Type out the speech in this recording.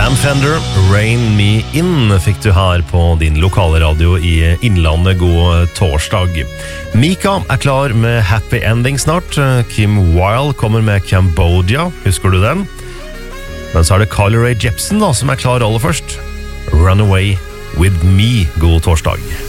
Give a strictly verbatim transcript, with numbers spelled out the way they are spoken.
Sam Fender, Rain Me In fikk du her på din lokale radio i Innlandet. God torsdag. Mika er klar med Happy Ending snart. Kim Wilde kommer med Cambodia, husker du den? Men så er det Carly Rae Jepsen da, som er klar aller først. Runaway With Me. God torsdag.